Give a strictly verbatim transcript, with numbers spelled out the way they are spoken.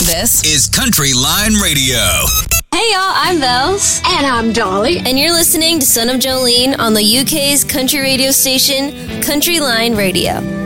This is Country Line Radio. Hey y'all, I'm Bells. And I'm Dolly. And you're listening to Son of Jolene on the U K's country radio station, Country Line Radio.